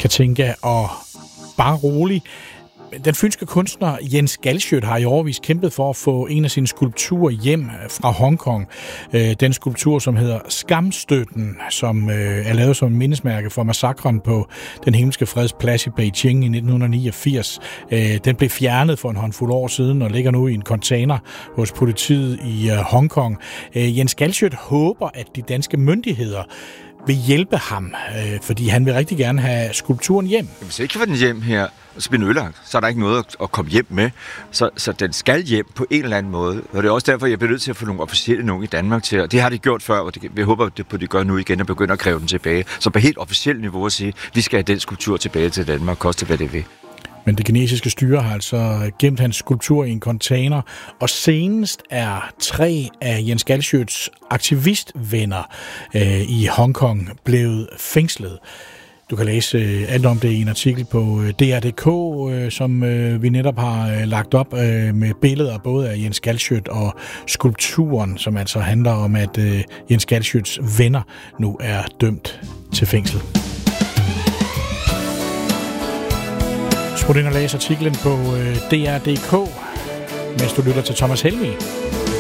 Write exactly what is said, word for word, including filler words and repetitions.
Katinka, og bare rolig. Den fynske kunstner Jens Galschiøt har i årevis kæmpet for at få en af sine skulpturer hjem fra Hongkong. Den skulptur, som hedder Skamstøtten, som er lavet som mindesmærke for massakren på den himmelske freds plads i Beijing i nitten niogfirs. Den blev fjernet for en håndfuld år siden og ligger nu i en container hos politiet i Hongkong. Jens Galschiøt håber, at de danske myndigheder vil hjælpe ham, fordi han vil rigtig gerne have skulpturen hjem. Hvis jeg ikke får den hjem her, så bliver den ødelagt. Så er der ikke noget at komme hjem med. Så, så den skal hjem på en eller anden måde. Og det er også derfor, jeg bliver nødt til at få nogle officielle nogen i Danmark til. Og det har de gjort før, og det, vi håber på, at de gør nu igen og begynder at kræve den tilbage. Så på helt officielt niveau at sige, at vi skal have den skulptur tilbage til Danmark, koste hvad det vil. Men det kinesiske styre har altså gemt hans skulptur i en container, og senest er tre af Jens Galschiøts aktivistvenner øh, i Hongkong blevet fængslet. Du kan læse øh, alt om det i en artikel på øh, D R punktum D K, øh, som øh, vi netop har øh, lagt op øh, med billeder både af Jens Galschiøt og skulpturen, som altså handler om, at øh, Jens Galschiøts venner nu er dømt til fængsel. Smut ind og læs artiklen på D R punktum D K, mens du lytter til Thomas Helmig.